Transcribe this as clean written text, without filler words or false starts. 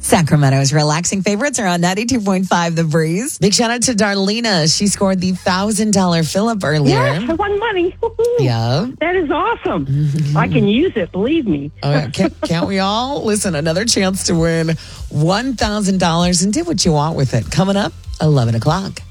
Sacramento's relaxing favorites are on 92.5 The Breeze. Big shout out to Darlena. She scored the $1,000 fill-up earlier. Yes, I won money. Woo-hoo. Yeah. That is awesome. I can use it, believe me. Can't we all? Listen, another chance to win $1,000 and do what you want with it. Coming up, 11 o'clock.